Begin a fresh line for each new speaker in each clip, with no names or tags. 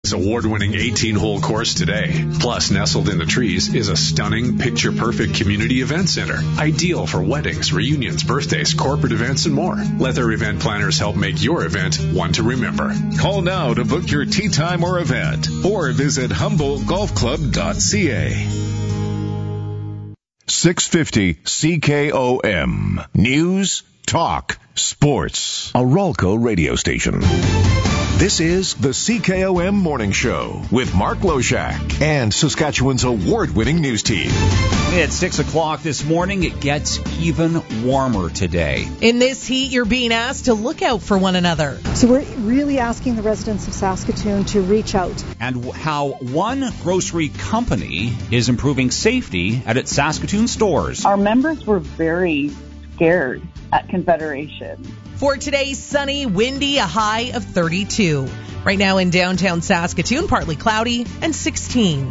Award-winning 18-hole course today. Plus, nestled in the trees is a stunning, picture-perfect community event center. Ideal for weddings, reunions, birthdays, corporate events, and more. Let their event planners help make your event one to remember.
Call now to book your tee time or event, or visit HumboldtGolfClub.ca. 650 CKOM. News, talk, sports. A Ralco radio station. This is the CKOM Morning Show with Mark Loshak and Saskatchewan's award-winning news team.
It's 6 o'clock this morning. It gets even warmer today.
In this heat, you're being asked to look out for one another.
So we're really asking the residents of Saskatoon to reach out.
And how one grocery company is improving safety at its Saskatoon stores.
Our members were very scared at Confederation.
For today, sunny, windy, a high of 32. Right now in downtown Saskatoon, partly cloudy and 16.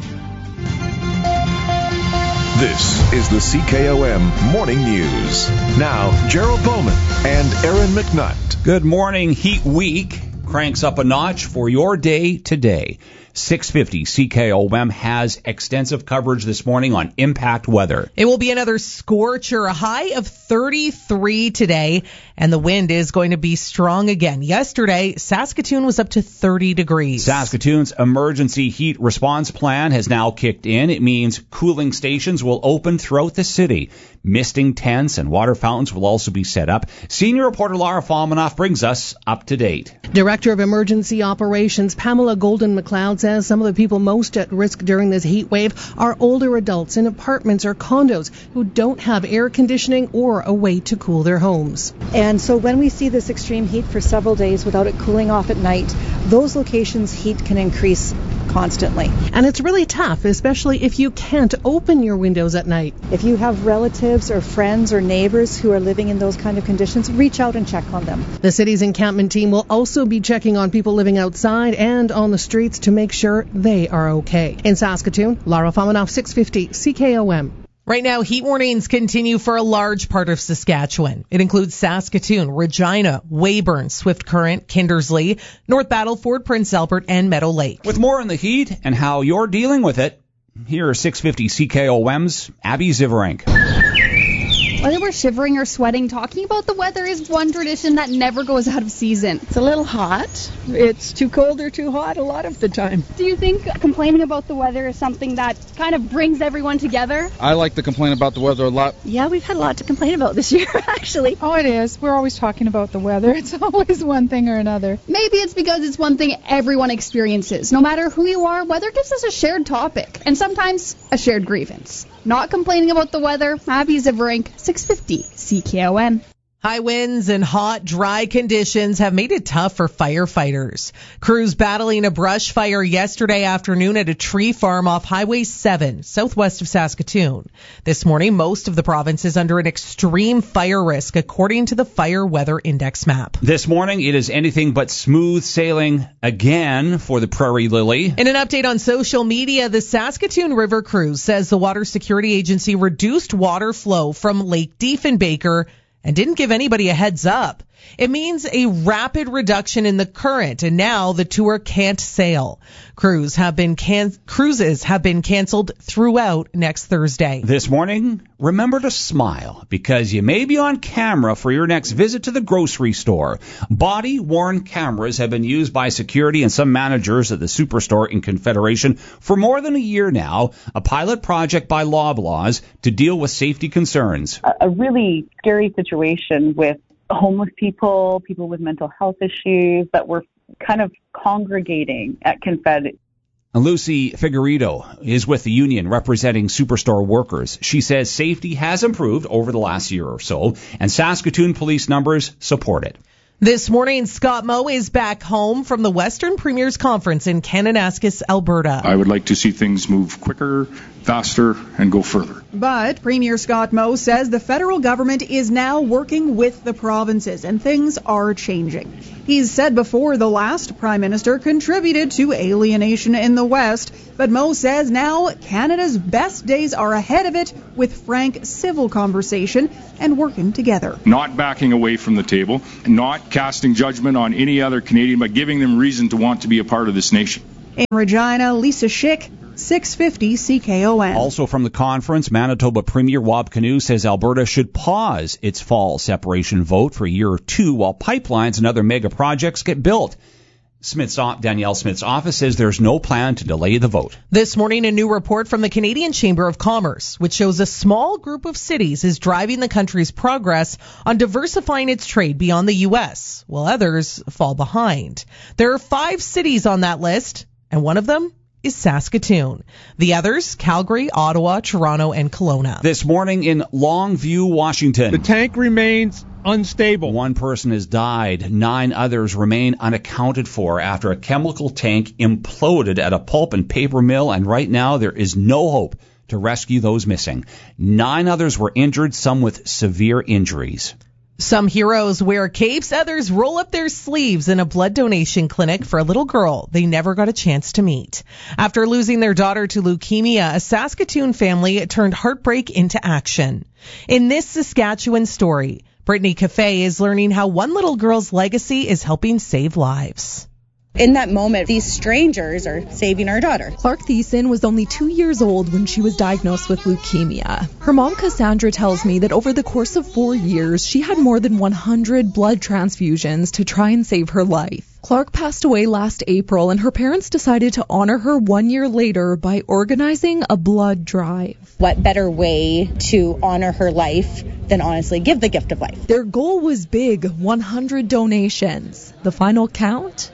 This is the CKOM Morning News. Now, Gerald Bowman and Aaron McNutt.
Good morning. Heat week cranks up a notch for your day today. 650 CKOM has extensive coverage this morning on impact weather.
It will be another scorcher, a high of 33 today, and the wind is going to be strong again. Yesterday, Saskatoon was up to 30 degrees.
Saskatoon's emergency heat response plan has now kicked in. It means cooling stations will open throughout the city. Misting tents and water fountains will also be set up. Senior reporter Lara Falmanoff brings us up to date.
Director of Emergency Operations Pamela Golden-McLeod says some of the people most at risk during this heat wave are older adults in apartments or condos who don't have air conditioning or a way to cool their homes.
And so when we see this extreme heat for several days without it cooling off at night, those locations' heat can increase constantly.
And it's really tough, especially if you can't open your windows at night.
If you have relatives or friends or neighbors who are living in those kind of conditions, reach out and check on them.
The city's encampment team will also be checking on people living outside and on the streets to make sure they are okay. In Saskatoon, Lara Falmanoff, 650 CKOM.
Right now, heat warnings continue for a large part of Saskatchewan. It includes Saskatoon, Regina, Weyburn, Swift Current, Kindersley, North Battleford, Prince Albert, and Meadow Lake.
With more on the heat and how you're dealing with it, here are 650 CKOM's Abby Zivarenk.
Whether we're shivering or sweating, talking about the weather is one tradition that never goes out of season.
It's a little hot. It's too cold or too hot a lot of the time.
Do you think complaining about the weather is something that kind of brings everyone together?
I like to complain about the weather a lot.
Yeah, we've had a lot to complain about this year, actually.
Oh, it is. We're always talking about the weather. It's always one thing or another.
Maybe it's because it's one thing everyone experiences. No matter who you are, weather gives us a shared topic, and sometimes a shared grievance. Not complaining about the weather, Abby Zivarenk, 650 CKOM.
High winds and hot, dry conditions have made it tough for firefighters. Crews battling a brush fire yesterday afternoon at a tree farm off Highway 7, southwest of Saskatoon. This morning, most of the province is under an extreme fire risk, according to the Fire Weather Index map.
This morning, it is anything but smooth sailing again for the Prairie Lily.
In an update on social media, the Saskatoon River Cruise says the Water Security Agency reduced water flow from Lake Diefenbaker and didn't give anybody a heads up. It means a rapid reduction in the current, and now the tour can't sail. Cruises have been canceled throughout next Thursday.
This morning, remember to smile, because you may be on camera for your next visit to the grocery store. Body-worn cameras have been used by security and some managers at the Superstore in Confederation for more than a year now, a pilot project by Loblaws to deal with safety concerns.
A really scary situation with homeless people, people with mental health issues that were kind of congregating at Confed.
Lucy Figueredo is with the union representing Superstore workers. She says safety has improved over the last year or so, and Saskatoon police numbers support it.
This morning, Scott Moe is back home from the Western Premiers Conference in Kananaskis, Alberta.
I would like to see things move quicker, faster, and go further.
But Premier Scott Moe says the federal government is now working with the provinces, and things are changing. He's said before the last Prime Minister contributed to alienation in the West, but Moe says now Canada's best days are ahead of it with frank civil conversation and working together.
Not backing away from the table, not casting judgment on any other Canadian, but giving them reason to want to be a part of this nation.
In Regina, Lisa Schick, 650 CKOM.
Also from the conference, Manitoba Premier Wab Kinew says Alberta should pause its fall separation vote for a year or two while pipelines and other mega projects get built. Danielle Smith's office says there's no plan to delay the vote.
This morning, a new report from the Canadian Chamber of Commerce, which shows a small group of cities is driving the country's progress on diversifying its trade beyond the U.S., while others fall behind. There are 5 cities on that list, and one of them is Saskatoon. The others, Calgary, Ottawa, Toronto, and Kelowna.
This morning in Longview, Washington.
The tank remains unstable.
1 person has died. 9 others remain unaccounted for after a chemical tank imploded at a pulp and paper mill, and right now there is no hope to rescue those missing. 9 others were injured, some with severe injuries.
Some heroes wear capes, others roll up their sleeves in a blood donation clinic for a little girl they never got a chance to meet. After losing their daughter to leukemia, a Saskatoon family turned heartbreak into action. In this Saskatchewan story, Brittany Cafe is learning how one little girl's legacy is helping save lives.
In that moment, these strangers are saving our daughter.
Clark Thiessen was only 2 years old when she was diagnosed with leukemia. Her mom, Cassandra, tells me that over the course of 4 years, she had more than 100 blood transfusions to try and save her life. Clark passed away last April, and her parents decided to honor her 1 year later by organizing a blood drive.
What better way to honor her life than honestly give the gift of life?
Their goal was big, 100 donations. The final count,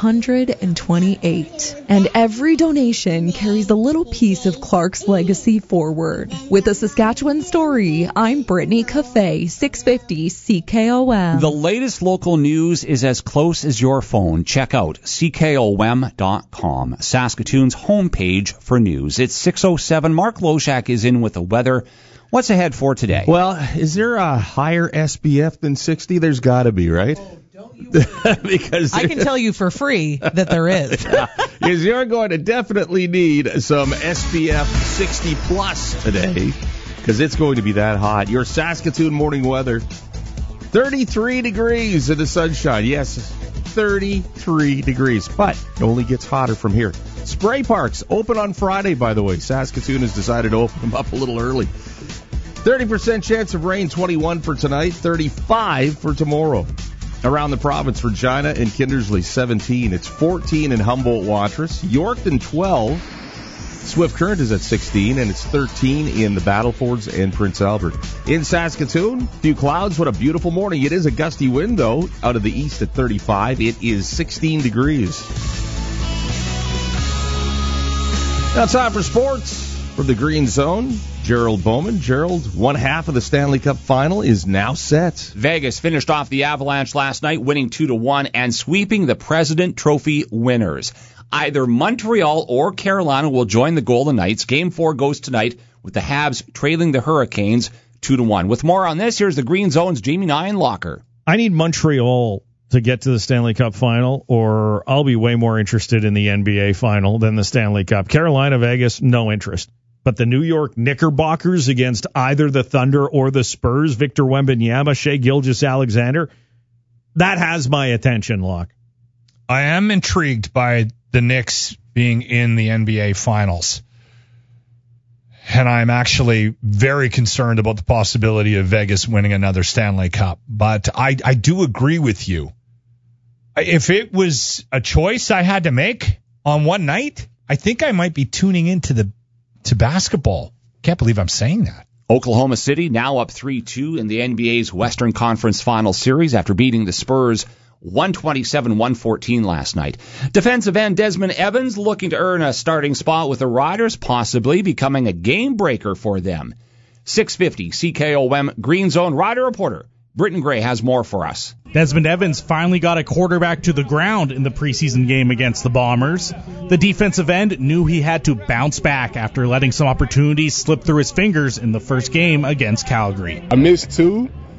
128. And every donation carries a little piece of Clark's legacy forward. With a Saskatchewan story, I'm Brittany Cafe, 650 CKOM.
The latest local news is as close as your phone. Check out CKOM.com, Saskatoon's homepage for news. It's 6:07. Mark Loshak is in with the weather. What's ahead for today?
Well, is there a higher SPF than 60? There's got to be, right?
Oh, don't you
because
I can tell you for free that there is.
Because you're going to definitely need some SPF 60 plus today, because it's going to be that hot. Your Saskatoon morning weather, 33 degrees in the sunshine. Yes, 33 degrees, but it only gets hotter from here. Spray parks open on Friday, by the way. Saskatoon has decided to open them up a little early. 30% chance of rain, 21 for tonight, 35 for tomorrow. Around the province, Regina and Kindersley, 17. It's 14 in Humboldt-Watrous. Yorkton, 12. Swift Current is at 16, and it's 13 in the Battlefords and Prince Albert. In Saskatoon, few clouds. What a beautiful morning. It is a gusty wind, though, out of the east at 35. It is 16 degrees. Now time for sports from the Green Zone. Gerald Bowman. Gerald, one half of the Stanley Cup final is now set.
Vegas finished off the Avalanche last night, winning 2-1 and sweeping the President Trophy winners. Either Montreal or Carolina will join the Golden Knights. Game 4 goes tonight with the Habs trailing the Hurricanes 2-1. With more on this, here's the Green Zone's Jamie Nienlocker.
I need Montreal to get to the Stanley Cup final, or I'll be way more interested in the NBA final than the Stanley Cup. Carolina, Vegas, no interest. But the New York Knickerbockers against either the Thunder or the Spurs, Victor Wembanyama, Shai Gilgeous-Alexander, that has my attention, Locke.
I am intrigued by the Knicks being in the NBA Finals. And I'm actually very concerned about the possibility of Vegas winning another Stanley Cup. But I do agree with you. If it was a choice I had to make on one night, I think I might be tuning into to basketball. Can't believe I'm saying that.
Oklahoma City now up 3-2 in the NBA's Western Conference Final Series after beating the Spurs 127-114 last night. Defensive end Desmond Evans looking to earn a starting spot with the Riders, possibly becoming a game breaker for them. 650 CKOM Green Zone Rider reporter Britton Gray has more for us.
Desmond Evans finally got a quarterback to the ground in the preseason game against the Bombers. The defensive end knew he had to bounce back after letting some opportunities slip through his fingers in the first game against Calgary.
I missed 2,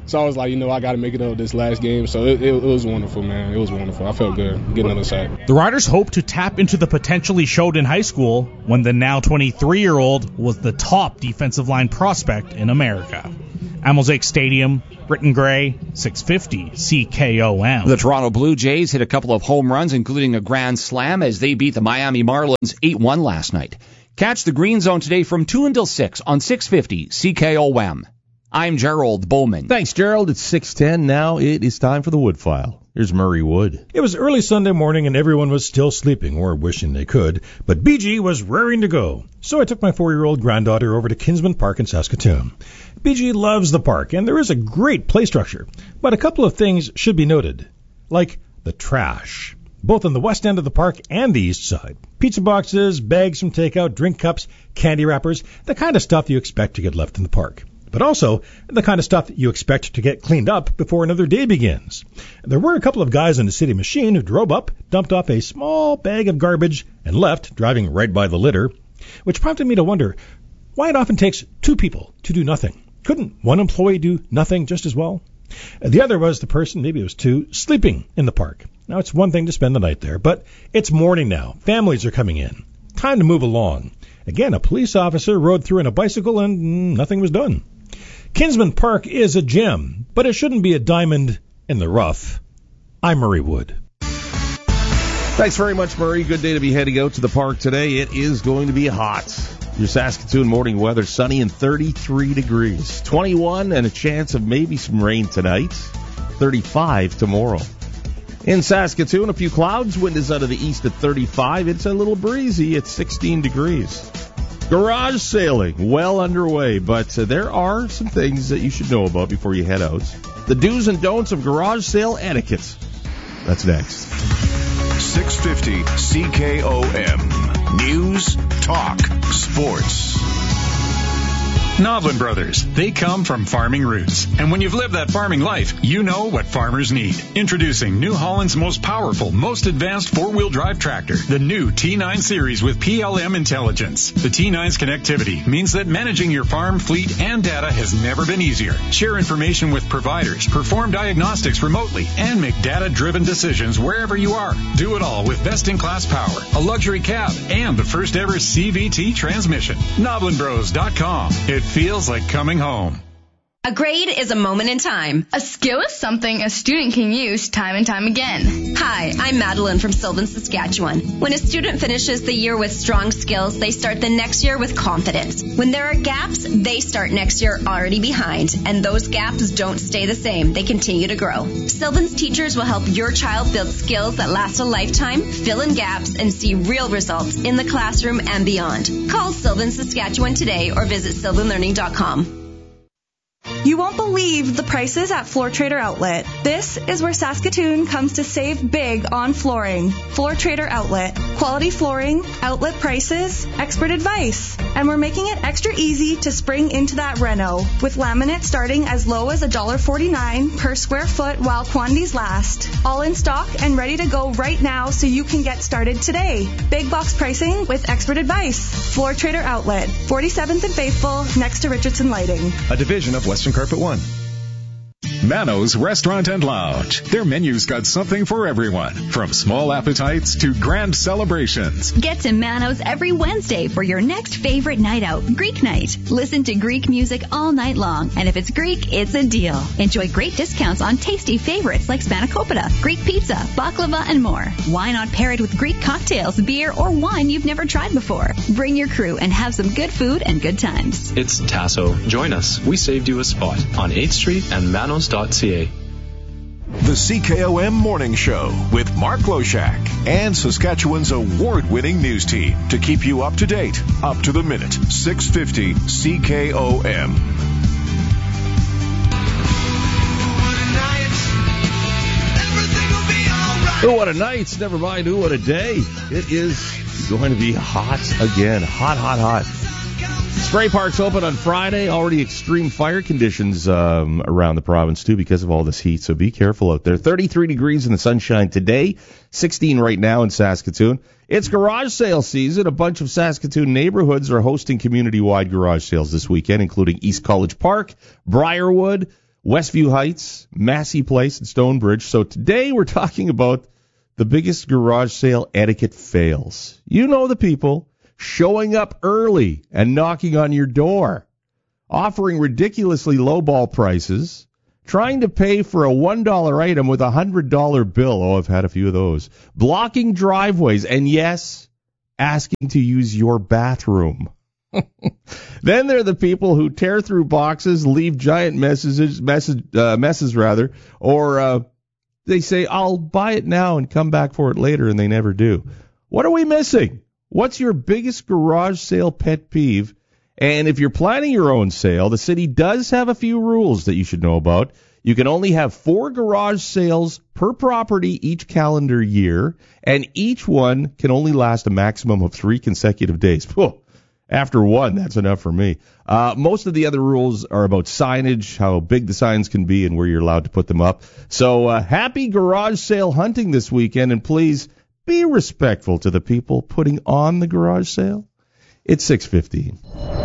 So I was like, I got to make it up this last game. So it was wonderful, man. It was wonderful. I felt good getting another sack.
The Riders hope to tap into the potential he showed in high school when the now 23-year-old was the top defensive line prospect in America. At Mosaic Stadium, Britton Gray, 650 CKOM.
The Toronto Blue Jays hit a couple of home runs, including a grand slam, as they beat the Miami Marlins 8-1 last night. Catch the Green Zone today from 2 until 6 on 650 CKOM. I'm Gerald Bowman.
Thanks, Gerald. It's 6:10 now. It is time for the Wood File. Here's Murray Wood.
It was early Sunday morning and everyone was still sleeping or wishing they could, but BG was raring to go. So I took my 4-year-old granddaughter over to Kinsman Park in Saskatoon. BG loves the park and there is a great play structure, but a couple of things should be noted, like the trash, both on the west end of the park and the east side. Pizza boxes, bags from takeout, drink cups, candy wrappers, the kind of stuff you expect to get left in the park. But also the kind of stuff that you expect to get cleaned up before another day begins. There were a couple of guys in the city machine who drove up, dumped off a small bag of garbage, and left, driving right by the litter, which prompted me to wonder why it often takes 2 people to do nothing. Couldn't one employee do nothing just as well? The other was the person, maybe it was 2, sleeping in the park. Now, it's one thing to spend the night there, but it's morning now. Families are coming in. Time to move along. Again, a police officer rode through on a bicycle and nothing was done. Kinsman Park is a gem, but it shouldn't be a diamond in the rough. I'm Murray Wood.
Thanks very much, Murray. Good day to be heading out to the park today. It is going to be hot. Your Saskatoon morning weather, sunny and 33 degrees. 21 and a chance of maybe some rain tonight. 35 tomorrow. In Saskatoon, a few clouds. Wind is out of the east at 35. It's a little breezy at 16 degrees. Garage sailing well underway, but there are some things that you should know about before you head out. The do's and don'ts of garage sale etiquette. That's next.
650 CKOM. News, talk, sports.
Noblin Brothers. They come from farming roots. And when you've lived that farming life, you know what farmers need. Introducing New Holland's most powerful, most advanced four-wheel drive tractor, the new T9 series with PLM intelligence. The T9's connectivity means that managing your farm, fleet, and data has never been easier. Share information with providers, perform diagnostics remotely, and make data-driven decisions wherever you are. Do it all with best-in-class power, a luxury cab, and the first-ever CVT transmission. NoblinBros.com. It feels like coming home.
A grade is a moment in time.
A skill is something a student can use time and time again.
Hi, I'm Madeline from Sylvan, Saskatchewan. When a student finishes the year with strong skills, they start the next year with confidence. When there are gaps, they start next year already behind. And those gaps don't stay the same. They continue to grow. Sylvan's teachers will help your child build skills that last a lifetime, fill in gaps, and see real results in the classroom and beyond. Call Sylvan, Saskatchewan today or visit sylvanlearning.com.
You won't believe the prices at Floor Trader Outlet. This is where Saskatoon comes to save big on flooring. Floor Trader Outlet. Quality flooring, outlet prices, expert advice. And we're making it extra easy to spring into that reno, with laminate starting as low as $1.49 per square foot while quantities last. All in stock and ready to go right now so you can get started today. Big box pricing with expert advice. Floor Trader Outlet, 47th and Faithful, next to Richardson Lighting.
A division of Western Carpet One. Mano's Restaurant and Lounge. Their menu's got something for everyone, from small appetites to grand celebrations.
Get to Mano's every Wednesday for your next favorite night out, Greek night. Listen to Greek music all night long, and if it's Greek, it's a deal. Enjoy great discounts on tasty favorites like spanakopita, Greek pizza, baklava, and more. Why not pair it with Greek cocktails, beer, or wine you've never tried before? Bring your crew and have some good food and good times.
It's Tasso. Join us. We saved you a spot on 8th Street and Manos.ca.
The CKOM Morning Show with Mark Loshak and Saskatchewan's award-winning news team to keep you up to date, up to the minute. 650 CKOM.
Ooh, what a night. Never mind, ooh, what a day. It is going to be hot again. Hot, hot, hot. Spray parks open on Friday. Already extreme fire conditions around the province, too, because of all this heat. So be careful out there. 33 degrees in the sunshine today. 16 right now in Saskatoon. It's garage sale season. A bunch of Saskatoon neighborhoods are hosting community-wide garage sales this weekend, including East College Park, Briarwood, Westview Heights, Massey Place, and Stonebridge. So today we're talking about the biggest garage sale etiquette fails. You know the people showing up early and knocking on your door, offering ridiculously lowball prices, trying to pay for a $1 item with a $100 bill. Oh, I've had a few of those. Blocking driveways, and yes, asking to use your bathroom. Then there are the people who tear through boxes, leave giant messes, or they say, I'll buy it now and come back for it later, and they never do. What are we missing? What's your biggest garage sale pet peeve? And if you're planning your own sale, the city does have a few rules that you should know about. You can only have 4 garage sales per property each calendar year, and each one can only last a maximum of 3 consecutive days. Whew. After one, that's enough for me. Most of the other rules are about signage, how big the signs can be, and where you're allowed to put them up. So happy garage sale hunting this weekend, and please be respectful to the people putting on the garage sale. It's 6:15.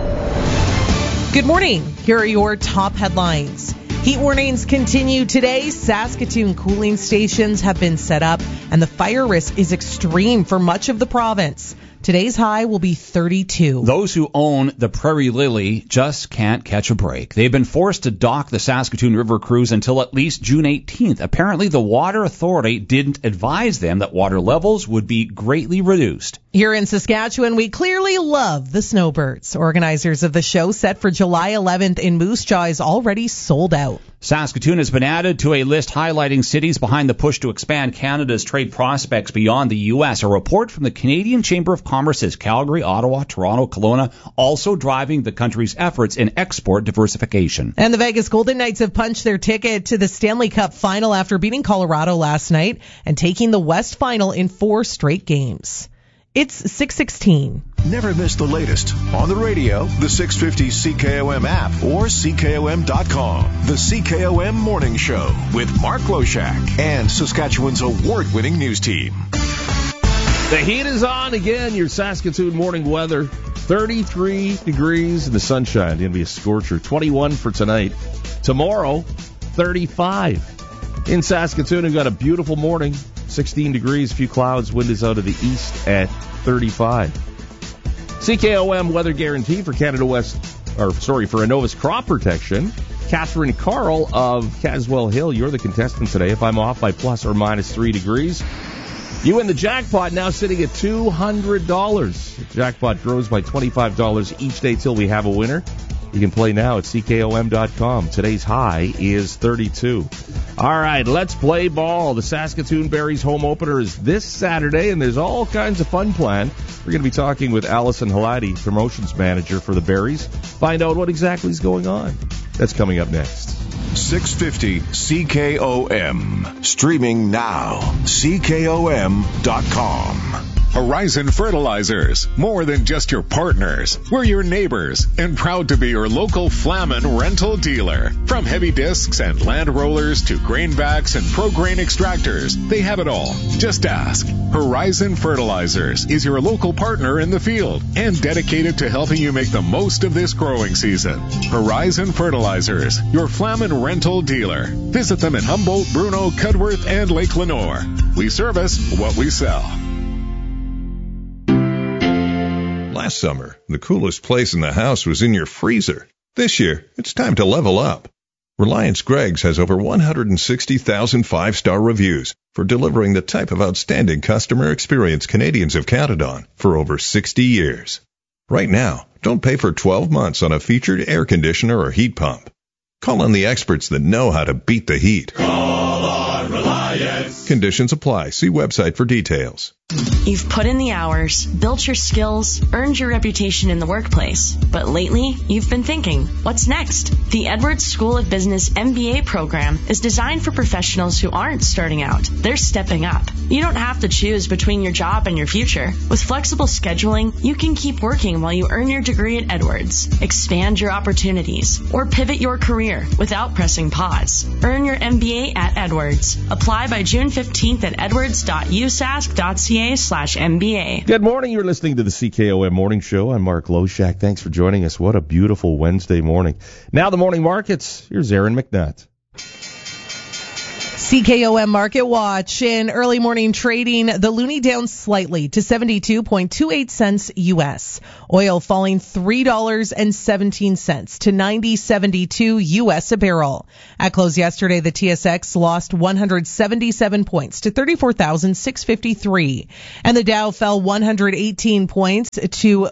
Good morning. Here are your top headlines. Heat warnings continue today. Saskatoon cooling stations have been set up, and the fire risk is extreme for much of the province. Today's high will be 32.
Those who own the Prairie Lily just can't catch a break. They've been forced to dock the Saskatoon River Cruise until at least June 18th. Apparently, the Water Authority didn't advise them that water levels would be greatly reduced.
Here in Saskatchewan, we clearly love the Snowbirds. Organizers of the show set for July 11th in Moose Jaw is already sold out.
Saskatoon has been added to a list highlighting cities behind the push to expand Canada's trade prospects beyond the U.S. A report from the Canadian Chamber of Commerce says Calgary, Ottawa, Toronto, Kelowna also driving the country's efforts in export diversification.
And the Vegas Golden Knights have punched their ticket to the Stanley Cup final after beating Colorado last night and taking the West Final in 4 straight games. It's 6:16.
Never miss the latest on the radio, the 650 CKOM app, or CKOM.com. The CKOM Morning Show with Mark Loshak and Saskatchewan's award-winning news team.
The heat is on again. Your Saskatoon morning weather. 33 degrees in the sunshine. Going to be a scorcher. 21 for tonight. Tomorrow, 35. In Saskatoon, we've got a beautiful morning. 16 degrees, few clouds, wind is out of the east at 35. CKOM weather guarantee for for Innova's crop protection. Catherine Carl of Caswell Hill, you're the contestant today. If I'm off by plus or minus 3 degrees, you win the jackpot, now sitting at $200. The jackpot grows by $25 each day till we have a winner. You can play now at CKOM.com. Today's high is 32. All right, let's play ball. The Saskatoon Berries home opener is this Saturday, and there's all kinds of fun planned. We're going to be talking with Allison Halati, promotions manager for the Berries. Find out what exactly is going on. That's coming up next.
650 CKOM. Streaming now. CKOM.com.
Horizon Fertilizers. More than just your partners. We're your neighbors and proud to be your local Flamin rental dealer. From heavy discs and land rollers to grainbacks and pro-grain extractors, they have it all. Just ask. Horizon Fertilizers is your local partner in the field and dedicated to helping you make the most of this growing season. Horizon Fertilizers, your Flamin rental dealer. Visit them in Humboldt, Bruno, Cudworth, and Lake Lenore. We service what we sell. Last summer, the coolest place in the house was in your freezer. This year, it's time to level up. Reliance Greggs has over 160,000 5-star reviews for delivering the type of outstanding customer experience Canadians have counted on for over 60 years. Right now, don't pay for 12 months on a featured air conditioner or heat pump. Call on the experts that know how to beat the heat.
Call on Reliance.
Conditions apply. See website for details.
You've put in the hours, built your skills, earned your reputation in the workplace. But lately, you've been thinking, what's next? The Edwards School of Business MBA program is designed for professionals who aren't starting out. They're stepping up. You don't have to choose between your job and your future. With flexible scheduling, you can keep working while you earn your degree at Edwards, expand your opportunities, or pivot your career without pressing pause. Earn your MBA at Edwards. Apply by June 15th at edwards.usask.ca/MBA.
Good morning. You're listening to the CKOM Morning Show. I'm Mark Loshak. Thanks for joining us. What a beautiful Wednesday morning. Now the morning markets. Here's Aaron McNutt.
CKOM Market Watch. In early morning trading, the loonie down slightly to 72.28 cents U.S. Oil falling $3.17 to 90.72 U.S. a barrel. At close yesterday, the TSX lost 177 points to 34,653. And the Dow fell 118 points to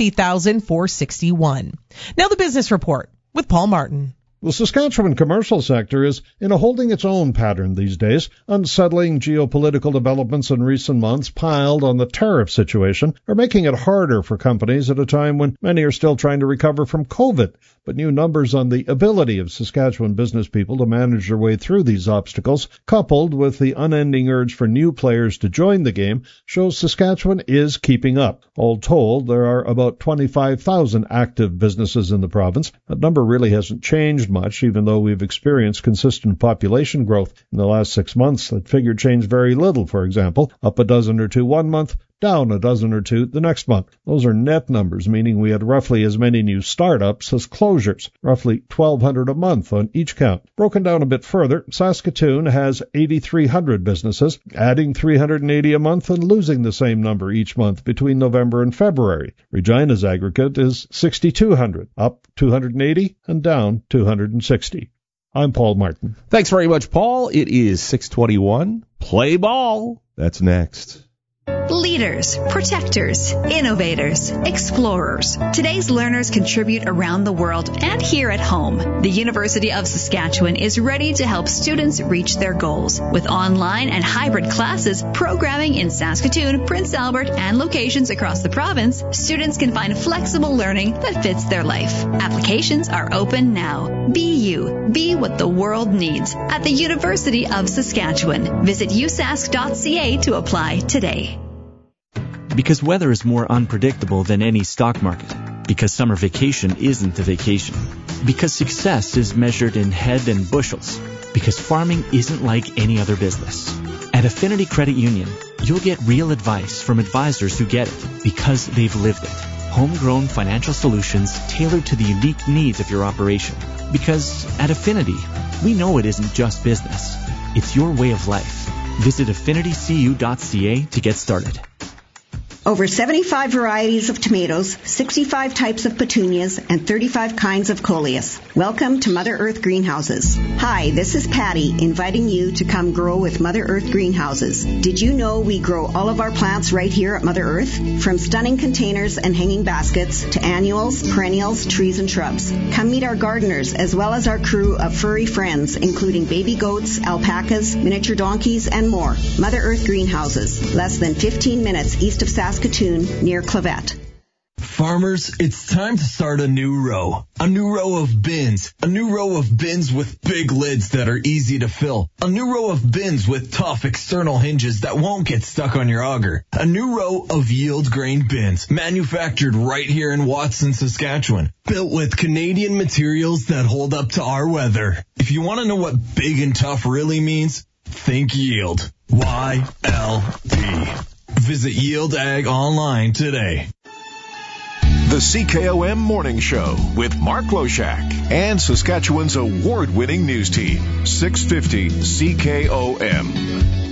50,461. Now the business report with Paul Martin.
The Saskatchewan commercial sector is in a holding its own pattern these days. Unsettling geopolitical developments in recent months piled on the tariff situation are making it harder for companies at a time when many are still trying to recover from COVID. But new numbers on the ability of Saskatchewan business people to manage their way through these obstacles, coupled with the unending urge for new players to join the game, shows Saskatchewan is keeping up. All told, there are about 25,000 active businesses in the province. That number really hasn't changed much, even though we've experienced consistent population growth in the last 6 months. That figure changed very little, for example, up a dozen or two one month, down a dozen or two the next month. Those are net numbers, meaning we had roughly as many new startups as closures, roughly 1,200 a month on each count. Broken down a bit further, Saskatoon has 8,300 businesses, adding 380 a month and losing the same number each month between November and February. Regina's aggregate is 6,200, up 280 and down 260. I'm Paul Martin.
Thanks very much, Paul. It is 6:21. Play ball. That's next.
Leaders, protectors, innovators, explorers. Today's learners contribute around the world and here at home. The University of Saskatchewan is ready to help students reach their goals. With online and hybrid classes, programming in Saskatoon, Prince Albert, and locations across the province, students can find flexible learning that fits their life. Applications are open now. Be you. Be what the world needs at the University of Saskatchewan. Visit usask.ca to apply today.
Because weather is more unpredictable than any stock market. Because summer vacation isn't a vacation. Because success is measured in head and bushels. Because farming isn't like any other business. At Affinity Credit Union, you'll get real advice from advisors who get it because they've lived it. Homegrown financial solutions tailored to the unique needs of your operation. Because at Affinity, we know it isn't just business. It's your way of life. Visit affinitycu.ca to get started.
Over 75 varieties of tomatoes, 65 types of petunias, and 35 kinds of coleus. Welcome to Mother Earth Greenhouses. Hi, this is Patty, inviting you to come grow with Mother Earth Greenhouses. Did you know we grow all of our plants right here at Mother Earth? From stunning containers and hanging baskets to annuals, perennials, trees, and shrubs. Come meet our gardeners as well as our crew of furry friends, including baby goats, alpacas, miniature donkeys, and more. Mother Earth Greenhouses, less than 15 minutes east of Saskatoon, near Clavette.
Farmers, it's time to start a new row. A new row of bins. A new row of bins with big lids that are easy to fill. A new row of bins with tough external hinges that won't get stuck on your auger. A new row of yield grain bins, manufactured right here in Watson, Saskatchewan. Built with Canadian materials that hold up to our weather. If you want to know what big and tough really means, think yield. YLD. Visit Yield Ag online today.
The CKOM Morning Show with Mark Loshak and Saskatchewan's award-winning news team, 650 CKOM.